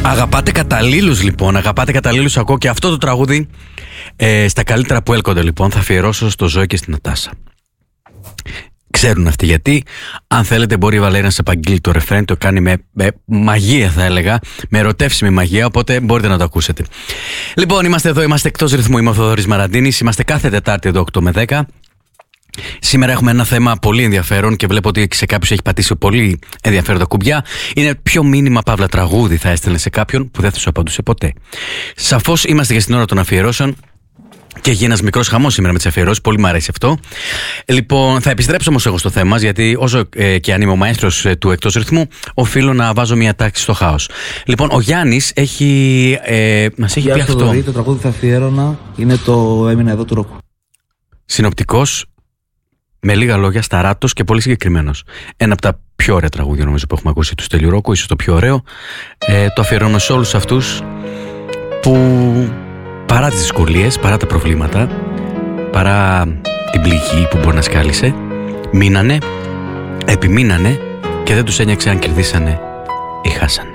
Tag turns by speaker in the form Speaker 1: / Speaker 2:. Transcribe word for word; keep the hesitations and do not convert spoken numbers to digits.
Speaker 1: Αγαπάτε καταλήλους λοιπόν, αγαπάτε καταλήλους. Ακούω και αυτό το τραγούδι ε, στα καλύτερα που έλκονται λοιπόν. Θα αφιερώσω στο Ζώη και στην Νατάσα. Ξέρουν αυτοί γιατί. Αν θέλετε μπορεί η Βαλέρια να σε απαγγείλει το ρεφρέν. Το κάνει με, με μαγεία, θα έλεγα, με ερωτεύσιμη μαγεία. Οπότε μπορείτε να το ακούσετε. Λοιπόν, είμαστε εδώ, είμαστε εκτός ρυθμού. Είμαι ο Θοδωρής Μαραντίνης. Είμαστε κάθε Τετάρτη εδώ οκτώ με δέκα. Σήμερα έχουμε ένα θέμα πολύ ενδιαφέρον και βλέπω ότι σε κάποιους έχει πατήσει πολύ ενδιαφέροντα κουμπιά. Είναι ποιο μήνυμα παύλα τραγούδι θα έστελνε σε κάποιον που δεν θα σου απαντούσε ποτέ. Σαφώς είμαστε και στην ώρα των αφιερώσεων. Και έχει ένας μικρός χαμός σήμερα με τις αφιερώσεις. Πολύ μου αρέσει αυτό. Λοιπόν, θα επιστρέψω όμως εγώ στο θέμα μας, γιατί όσο ε, και αν είμαι ο μαέστρος ε, του εκτός ρυθμού, οφείλω να βάζω μια τάξη στο χάος. Λοιπόν, ο Γιάννης έχει, ε, μας έχει
Speaker 2: Για
Speaker 1: πει αυτό.
Speaker 2: Θοδωρή, το τραγούδι που θα αφιέρωνα είναι το Έμεινα εδώ του Ρόκου.
Speaker 1: Συνοπτικός, με λίγα λόγια, σταράτος και πολύ συγκεκριμένος. Ένα από τα πιο ωραία τραγούδια νομίζω που έχουμε ακούσει του Στέλιου Ρόκου, ίσως το πιο ωραίο. Ε, το αφιερώνω σε όλους αυτούς που παρά τις δυσκολίες, παρά τα προβλήματα, παρά την πληγή που μπορεί να σκάλισε, μείνανε, επιμείνανε και δεν τους ένιωξε αν κερδίσανε ή χάσανε.